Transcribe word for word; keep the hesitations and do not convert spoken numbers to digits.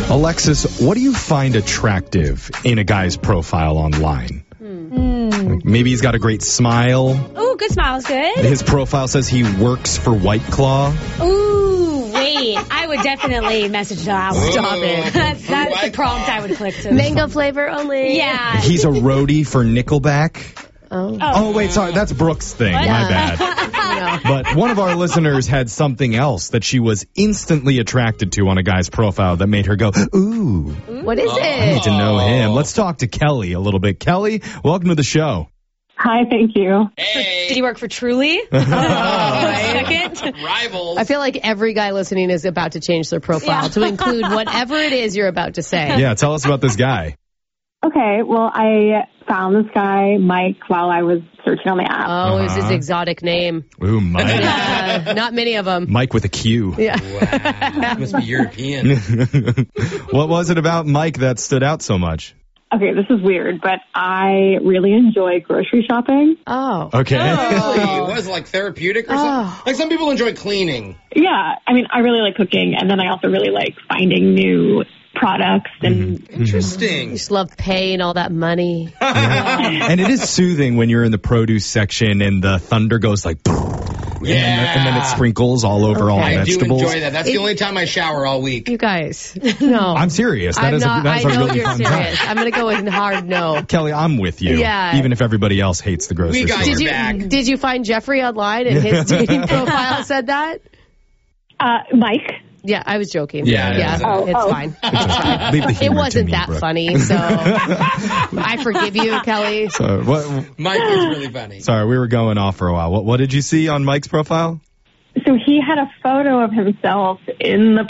Alexis, what do you find attractive in a guy's profile online? Mm. Like maybe he's got a great smile. Ooh, good smile is good. His profile says he works for White Claw. Ooh, wait. I would definitely message that one. Stop it. That's, that's the prompt I would click to. Mango flavor only. Yeah. He's a roadie for Nickelback. Oh. Oh, wait, sorry. That's Brooke's thing. What? My bad. No. But one of our listeners had something else that she was instantly attracted to on a guy's profile that made her go, ooh, What is I it? need to know him. Let's talk to Kelly a little bit. Kelly, welcome to the show. Hi, thank you. Hey. Did he work for Truly? Second. Rivals. I feel like every guy listening is about to change their profile Yeah. to include whatever it is you're about to say. Yeah, tell us about this guy. Okay, well, I found this guy, Mike, while I was searching on the app. Oh, it was his Uh-huh. exotic name. Ooh, Mike. Yeah, not many of them. Mike with a Q. Yeah. Wow. Must be European. What was it about Mike that stood out so much? Okay, this is weird, but I really enjoy grocery shopping. Oh. Okay. Really? Was it like therapeutic or something? Oh. Like some people enjoy cleaning. Yeah, I mean, I really like cooking, and then I also really like finding new products and Interesting. Just love paying all that money. And it is soothing when you're in the produce section and the thunder goes like, Yeah. and, then, and then it sprinkles all over all Okay. the I do vegetables. enjoy that. That's the only time I shower all week. You guys. No. I'm serious. That I'm is not, a, that is I a know really you're fun serious. time. I'm going to go with hard no. Kelly, I'm with you. Yeah. Even if everybody else hates the grocery We got store. Did you back. did you find Jeffrey online and his dating profile said that? uh, Mike. Yeah, I was joking. Yeah, yeah, it was. it's Oh, oh. fine. Leave the It humor to wasn't me, that Brooke. funny, so I forgive you, Kelly. So, what, Mike was really funny. sorry, we were going off for a while. What, what did you see on Mike's profile? So he had a photo of himself in the